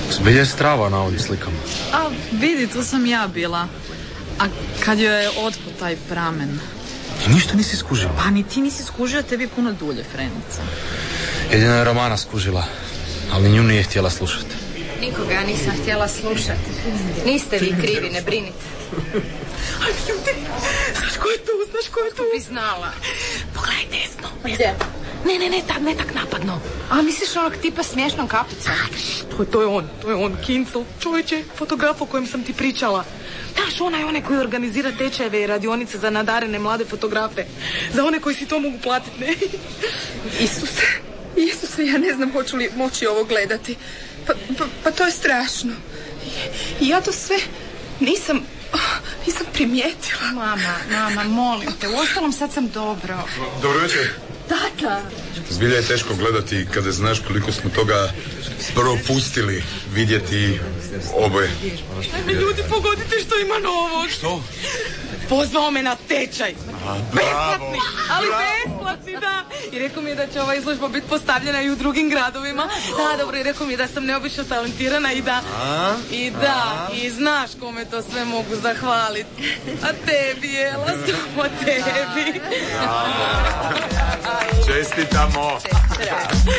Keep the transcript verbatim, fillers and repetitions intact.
Zbilja je strava na ovim slikama. A vidi, tu sam ja bila. A kad joj je otpo taj pramen? I ništa nisi skužila. Pa ni ti nisi skužila, tebi je puno dulje, Frenica. Jedina je Romana skužila, ali nju nije htjela slušati. Nikoga ja nisam htjela slušati. Niste vi krivi, ne brinite. Ajde, ljudi, znaš ko je tu, znaš ko je tu? Bi znala. Pogledaj desno. Gdje? Ne, ne, ne, tak, ne tak napadno. A misliš onog tipa smiješnom kapicom? To, to je on, to je on, Kincel, čovječe, fotograf o kojem sam ti pričala. Znaš, onaj, onaj koji organizira tečajeve i radionice za nadarene mlade fotografe. Za one koji si to mogu platiti, ne? Isuse, Isuse, ja ne znam hoću li moći ovo gledati. Pa, pa, pa to je strašno. I ja to sve nisam, nisam primijetila. Mama, mama, molim te, uostalom sad sam dobro. Dobro večer. Tata! Zbilja je teško gledati kada znaš koliko smo toga propustili vidjeti oboje. Ajme, ljudi, pogodite što ima novo. Što? Pozvao me na tečaj. A, Besplatni, ali besplatni, da. I rekao mi je da će ova izložba biti postavljena i u drugim gradovima. Da, dobro, i rekao mi je da sam neobično talentirana i da... A? I da, i znaš kome to sve mogu zahvaliti. A tebi, Jela, samo tebi. Čestitamo.